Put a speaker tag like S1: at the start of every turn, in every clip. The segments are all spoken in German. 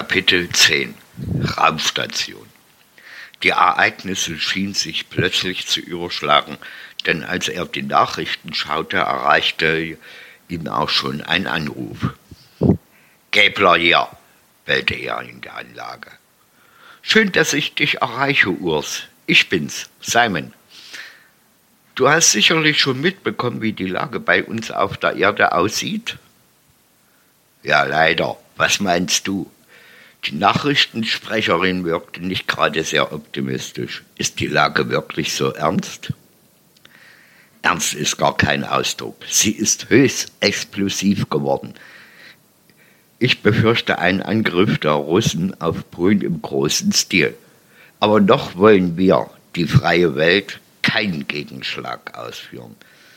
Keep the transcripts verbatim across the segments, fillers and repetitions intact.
S1: Kapitel zehn Raumstation. Die Ereignisse schienen sich plötzlich zu überschlagen, denn als er die Nachrichten schaute, erreichte ihn auch schon ein Anruf. »Gäbler hier«, bellte er in der Anlage. »Schön, dass ich dich erreiche, Urs. Ich bin's, Simon. Du hast sicherlich schon mitbekommen, wie die Lage bei uns auf der Erde aussieht?« »Ja, leider. Was meinst du?« Die Nachrichtensprecherin wirkte nicht gerade sehr optimistisch. »Ist die Lage wirklich so ernst?« »Ernst ist gar kein Ausdruck. Sie ist höchst explosiv geworden. Ich befürchte einen Angriff der Russen auf Polen im großen Stil. Aber noch wollen wir, die freie Welt, keinen Gegenschlag ausführen.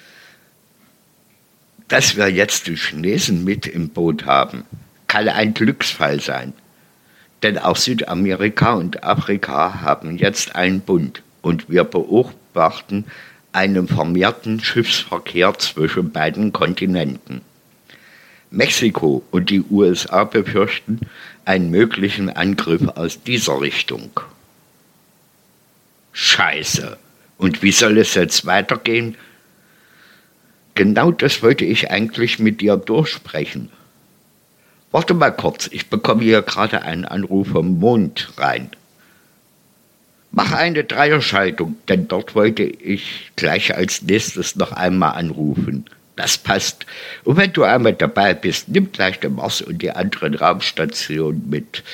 S1: Dass wir jetzt die Chinesen mit im Boot haben, kann ein Glücksfall sein. Denn auch Südamerika und Afrika haben jetzt einen Bund und wir beobachten einen vermehrten Schiffsverkehr zwischen beiden Kontinenten. Mexiko und die U S A befürchten einen möglichen Angriff aus dieser Richtung. Scheiße. Und wie soll es jetzt weitergehen? Genau das wollte ich eigentlich mit dir durchsprechen. Warte mal kurz, ich bekomme hier gerade einen Anruf vom Mond rein. Mach eine Dreierschaltung, denn dort wollte ich gleich als nächstes noch einmal anrufen. Das passt. Und wenn du einmal dabei bist, nimm gleich den Mars und die anderen Raumstationen mit.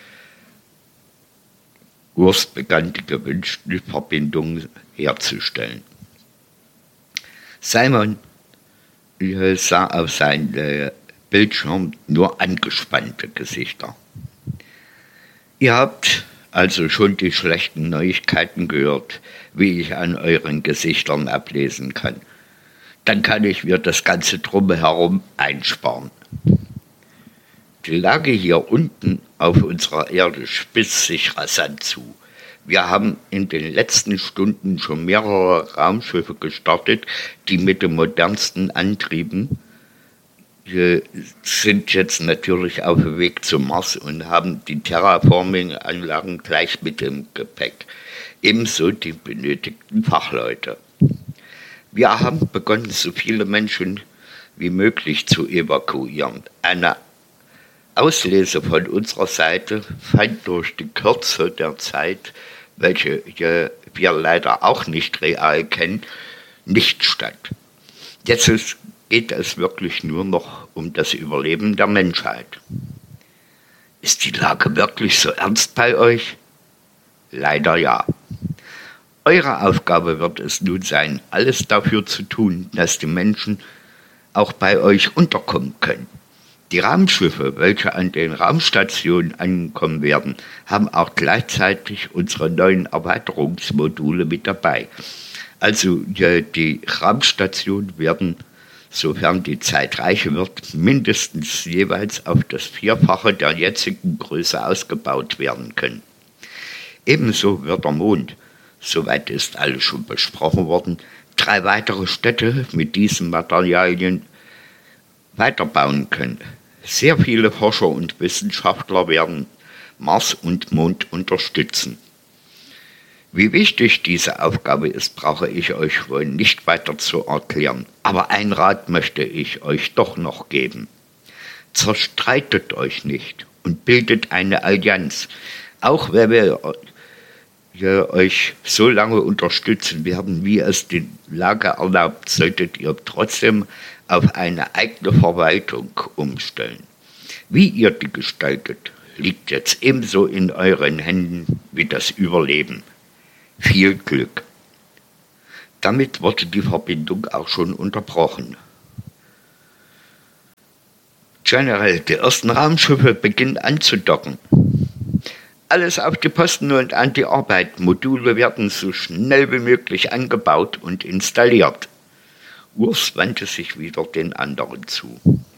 S1: Urs begann die gewünschten Verbindungen herzustellen. Simon sah auf seinen Bildschirm nur angespannte Gesichter. Ihr habt also schon die schlechten Neuigkeiten gehört, wie ich an euren Gesichtern ablesen kann. Dann kann ich mir das Ganze drumherum einsparen. Die Lage hier unten auf unserer Erde spitzt sich rasant zu. Wir haben in den letzten Stunden schon mehrere Raumschiffe gestartet, die mit den modernsten Antrieben Wir sind jetzt natürlich auf dem Weg zum Mars und haben die Terraforming-Anlagen gleich mit im Gepäck. Ebenso die benötigten Fachleute. Wir haben begonnen, so viele Menschen wie möglich zu evakuieren. Eine Auslese von unserer Seite fand durch die Kürze der Zeit, welche wir leider auch nicht real kennen, nicht statt. Jetzt ist geht es wirklich nur noch um das Überleben der Menschheit. Ist die Lage wirklich so ernst bei euch? Leider ja. Eure Aufgabe wird es nun sein, alles dafür zu tun, dass die Menschen auch bei euch unterkommen können. Die Raumschiffe, welche an den Raumstationen ankommen werden, haben auch gleichzeitig unsere neuen Erweiterungsmodule mit dabei. Also die Raumstationen werden, sofern die Zeit reichen wird, mindestens jeweils auf das Vierfache der jetzigen Größe ausgebaut werden können. Ebenso wird der Mond, soweit ist alles schon besprochen worden, drei weitere Städte mit diesen Materialien weiterbauen können. Sehr viele Forscher und Wissenschaftler werden Mars und Mond unterstützen. Wie wichtig diese Aufgabe ist, brauche ich euch wohl nicht weiter zu erklären. Aber einen Rat möchte ich euch doch noch geben. Zerstreitet euch nicht und bildet eine Allianz. Auch wenn wir euch so lange unterstützen werden, wie es die Lage erlaubt, solltet ihr trotzdem auf eine eigene Verwaltung umstellen. Wie ihr die gestaltet, liegt jetzt ebenso in euren Händen wie das Überleben. Viel Glück. Damit wurde die Verbindung auch schon unterbrochen. General, die ersten Raumschiffe beginnen anzudocken. Alles auf die Posten und an die Arbeit. Module werden so schnell wie möglich angebaut und installiert. Urs wandte sich wieder den anderen zu.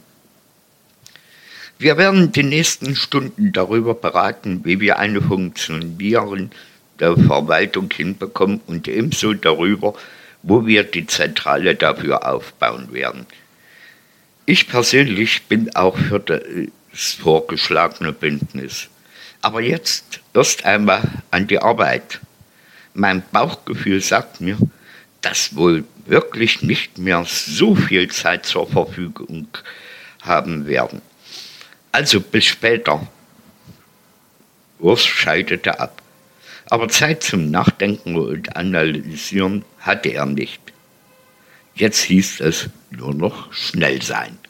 S1: Wir werden die nächsten Stunden darüber beraten, wie wir eine funktionierende Verwaltung hinbekommen und ebenso darüber, wo wir die Zentrale dafür aufbauen werden. Ich persönlich bin auch für das vorgeschlagene Bündnis. Aber jetzt erst einmal an die Arbeit. Mein Bauchgefühl sagt mir, dass wohl wirklich nicht mehr so viel Zeit zur Verfügung haben werden. Also bis später. Urs schaltete ab. Aber Zeit zum Nachdenken und Analysieren hatte er nicht. Jetzt hieß es nur noch schnell sein.